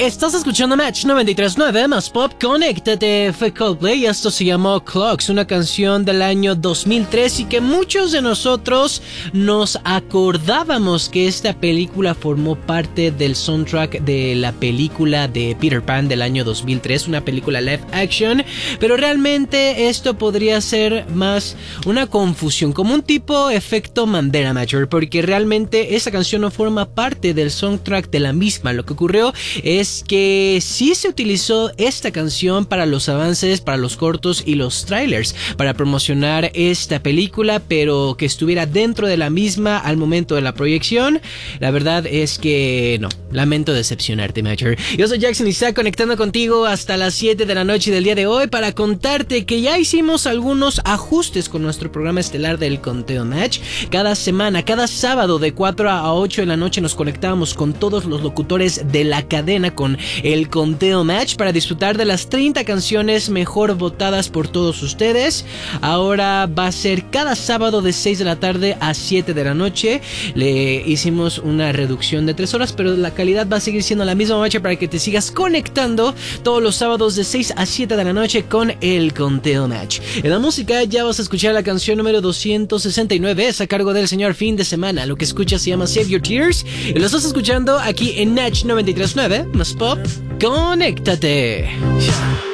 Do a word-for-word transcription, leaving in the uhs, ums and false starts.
Estás escuchando Match noventa y tres punto nueve más Pop. Conéctate, fue Coldplay y esto se llamó Clocks, una canción del año dos mil tres y que muchos de nosotros nos acordábamos que esta película formó parte del soundtrack de la película de Peter Pan del año dos mil tres, una película live action, pero realmente esto podría ser más una confusión, como un tipo efecto Mandela Matter, porque realmente esa canción no forma parte del soundtrack de la misma. Lo que ocurrió es que sí se utilizó esta canción para los avances, para los cortos y los trailers, para promocionar esta película, pero que estuviera dentro de la misma al momento de la proyección, la verdad es que no, lamento decepcionarte, Matcher. Yo soy Jackson y está conectando contigo hasta las siete de la noche del día de hoy para contarte que ya hicimos algunos ajustes con nuestro programa estelar del Conteo Match. Cada semana, cada sábado de cuatro a ocho de la noche nos conectábamos con todos los locutores de la cadena con el Conteo Match para disfrutar de las treinta canciones mejor votadas por todos ustedes. Ahora va a ser cada sábado de seis de la tarde a siete de la noche. Le hicimos una reducción de tres horas, pero la calidad va a seguir siendo la misma, Match, para que te sigas conectando todos los sábados de seis a siete de la noche con el Conteo Match. En la música ya vas a escuchar la canción número doscientos sesenta y nueve, es a cargo del señor Fin de Semana. Lo que escuchas se llama Save Your Tears y lo estás escuchando aquí en Natch noventa y tres punto nueve más Pop. Conéctate.